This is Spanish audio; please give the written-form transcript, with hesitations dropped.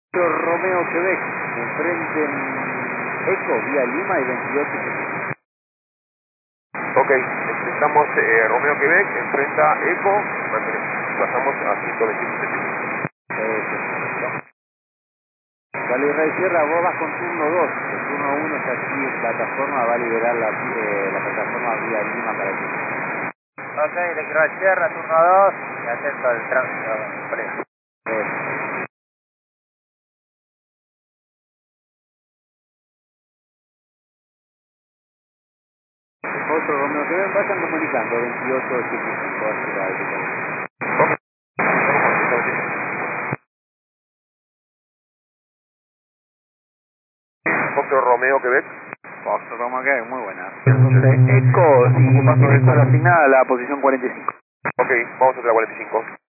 Romeo Quebec, enfrenten Eco, vía Lima y 28. Ok, estamos Romeo Quebec, enfrenta Eco, pasamos a 127. Vale, Rey Sierra, vos vas con turno 2. El turno 1 está aquí en plataforma, va a liberar la plataforma vía Lima para ti. Ok, de Rey Sierra, turno 2, y atento al tránsito, colega. Otro Romeo Quebec, vayan comunicando, 2885, así va a ir. Foxtrot Romeo Quebec. Foxtrot Romeo Quebec, muy buena. Eco, y paso de asignada a la posición 45. Ok, vamos a la 45.